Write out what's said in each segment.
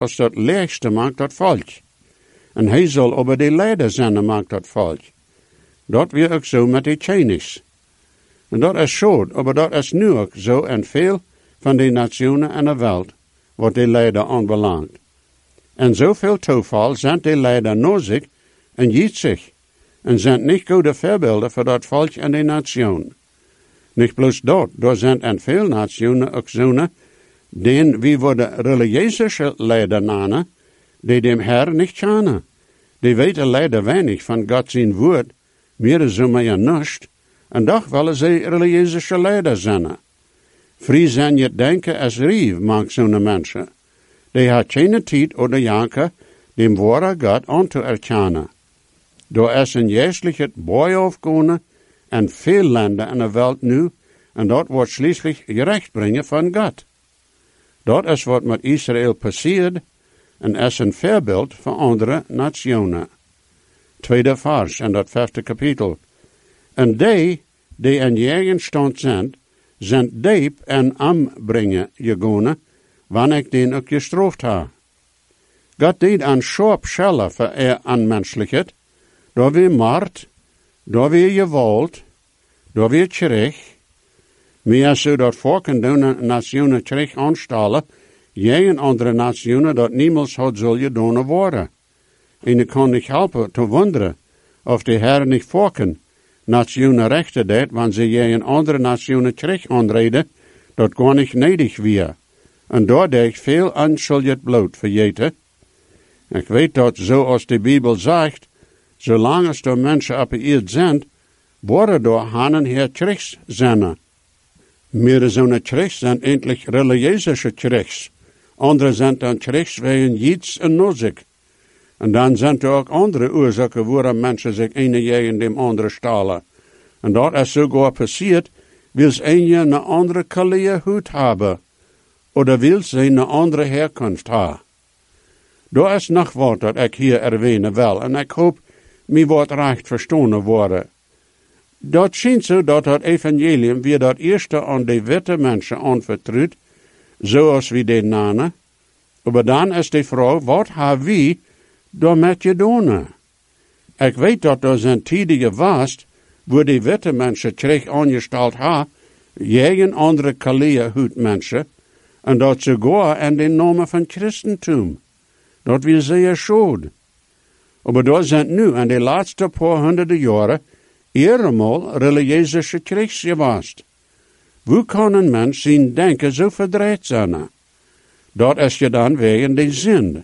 als dat leegste maakt dat volk. En hij zal over de leider zenden maakt dat volk. Dat weer ook zo met de Chinese. En dat is zo, maar dat is nu ook zo en veel van de nationen en de wereld, wat de leider aanbelangt. En zoveel toeval zijn de leider nodig en jiet zich, en zijn niet goede voorbeelden voor dat volk en de nation. Niet bloos dat, daar zijn en veel nationen ook zonen, die wie worden religieuze leider namen, die dem Herr niet kennen. Die weten leider weinig van God zijn woord, meer zo meer niets, en toch willen ze religieuze leider zijn. Vrij zijn je denken als rief, maakt zo'n mensen. Die had geen tijd oder janken, dem ware God aan te erkennen. Door is een geestelijk boy aufgekomen en veel landen in de wereld nu, en dat wordt schließlich gerecht brengen van God. Dat is wat met Israël passiert, en is een voorbeeld voor andere nationen. Tweede vers in dat 5e kapitel. En die in je stand zijn diep en aanbrengen gegaan, wanneer ik den ook gestraft ha. God deed aan scherp schellen voor aan menselijkheid, door weer moord, door weer geweld, door weer terug. Meer zo dat volken doen nationen terug aanstellen, jij andere nationen dat niemals had zul je doen worden. En ik kan niet helpen te wonderen of de Heer niet volken nationen rechten deed, wanneer ze jij een andere nationen terug aanreden, dat gar niet nedig weer. En daar deed ik veel onschuldig bloed vergeten. Ik weet dat, zoals de Bijbel zegt, zolang als er mensen op de aarde zijn, worden door hanen her terug zijn. Meer zo'n terug zijn eindelijk religieuze terug. Andere zijn dan terug wegen iets en nodig. En dan zijn er ook andere oorzaken waarom mensen zich ene tegen dem andere stalen. En dat is sogar passiert, wil ze een andere kleur huid hebben. Oder wil ze een andere herkomst hebben. Daar is nog wat dat ik hier erwähnen wil, en ik hoop, mij wordt recht verstonden worden. Dat schijnt zo dat het evangelium weer dat eerste aan de witte mensen aanvertrouwt, zoals we dit namen. Maar dan is de vraag, wat hebben we daarmee gedaan? Ik weet dat er zijn tijden geweest, waar de witte mensen terug aangesteld hebben, tegen andere kleur mensen, en dat sogar in de naam van Christentum. Dat wil zeer schade. Maar daar zijn nu in de laatste paar honderden jaren eenmaal religieuze terug geweest. Hoe kan een mens zijn denken zo verdraaid zijn? Dat is je dan wegen de zin.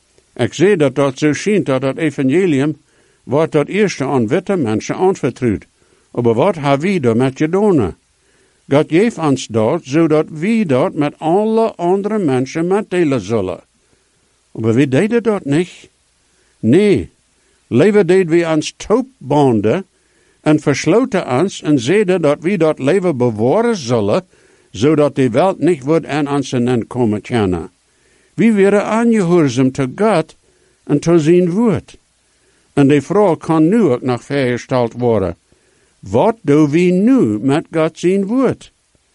Ik zie dat zo schijnt dat het evangelium wordt dat eerste aan witte mensen aanvertrouwd. Maar wat hebben we daarmee gedaan? God geeft ons dat, zodat we dat met alle andere mensen meedelen zullen. Maar we deden dat niet. Nee, leven deden we ons taubbonden en versloten ons en zeiden dat we dat leven bewaren zullen, zodat de wereld niet wordt aan ons en komen kennen. We werden aangehoorzaam te God en te zijn woord. En de vraag kan nu ook nog vergesteld worden. Wat doen we nu met God zijn woord?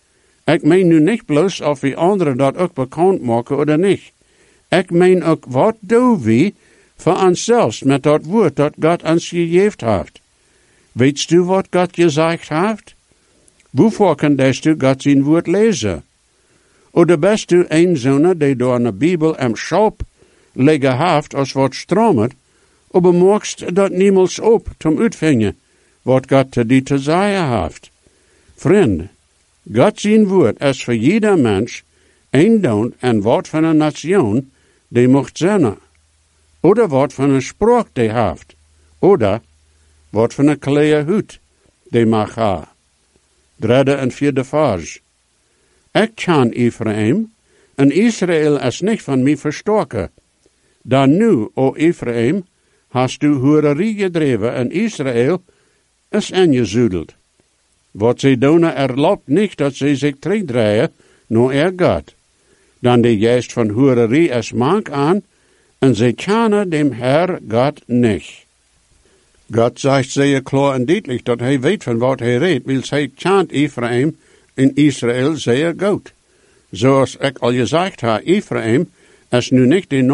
Ik meen nu niet bloos of we anderen dat ook bekend maken of niet. Ik meen ook, wat doen we voor onszelf met dat woord dat God ons gegeven heeft? Weet u wat God gezegd heeft? Waarvoor kan u God zijn woord lezen? Oder best u een zoon die door de Bijbel am Schop liggen heeft als wat stromet, aber morgst dat niemals op zum uitvingen, wat God te die te zeggen heeft. Vriend, God zijn woord is voor jeder mens een doon en wat van een nation die mocht zijn. Oder wat van een spraak die heeft. Oder wat van een kleur huid die mag hebben. Derde en vierde vers. Ik ken Ephraim, en Israël is niet van mij verstoken. Dan nu, o Ephraim, hast du hoererie gedreven, en Israël is ingezudeld. Wat zij doen erlaubt niet dat zij zich terugdraaien naar God. Dan de geest van hoererie is mank aan, en zij kennen dem Herr God niet. God zegt zeer klaar en duidelijk dat hij weet van wat hij redt, wil hij kent Ephraim in Israël zeer goed. Zoals ik al gezegd heb, Ephraim Als nu niet die